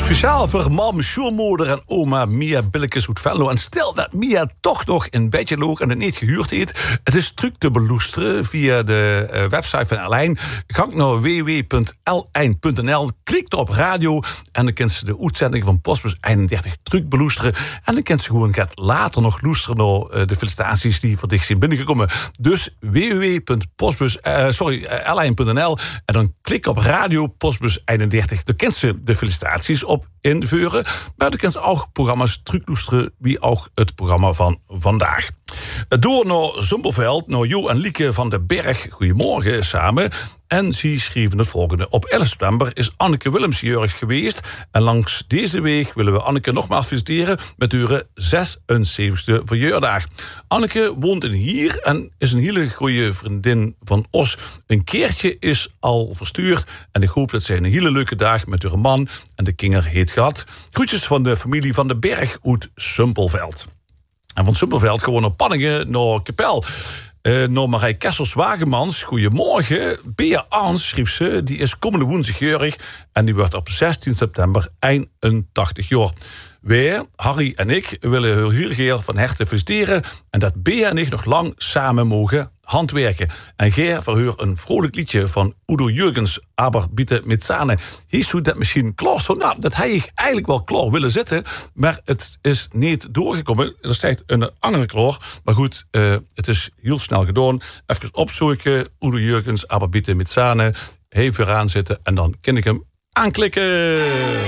Speciaal voor mam, schoonmoeder en oma Mia Billekes uit Venlo. En stel dat Mia toch nog een beetje loog en het niet gehuurd heeft. Het is terug te beloesteren via de website van L1. Ga naar www.l1.nl, klik op radio en dan kunt ze de uitzending van Postbus 31 terug beloesteren. En dan kunt ze gewoon later nog loesteren naar de felicitaties die voor dicht zijn binnengekomen. Dus www.l1.nl en dan klik op radio Postbus 31. Dan kunt ze de felicitaties op inveuren. Maar dan kunt ze ook programma's terugloesteren, wie ook het programma van vandaag. Door naar Zumpelveld, naar Jo en Lieke van den Berg. Goedemorgen samen. En ze schreven het volgende. Op 11 september is Anneke Willems jarig geweest. En langs deze weg willen we Anneke nogmaals feliciteren met haar 76e verjaardag. Anneke woont in Hier en is een hele goede vriendin van ons. Een keertje is al verstuurd. En ik hoop dat zij een hele leuke dag met haar man en de kinder heeft gehad. Groetjes van de familie van den Berg uit Zumpelveld. En van Zumpelveld gewoon naar Panningen, naar Kapel. Naar Marij Kessels-Wagemans. Goedemorgen. Bea Aans, schreef ze, die is komende woensdag jarig. En die wordt op 16 september 81 jaar. Wij, Harry en ik, willen haar heel graag van harte feliciteren. En dat Bea en ik nog lang samen mogen handwerken. En Ger voor haar een vrolijk liedje van Udo Jürgens, Aber bitte mit Sahne. Hij zou dat misschien klaar zo. Nou, dat hij eigenlijk wel klaar willen zetten. Maar het is niet doorgekomen. Er staat een andere klaar. Maar goed, het is heel snel gedaan. Even opzoeken. Udo Jürgens, Aber bitte mit Sahne. Even eraan zitten. En dan kan ik hem aanklikken.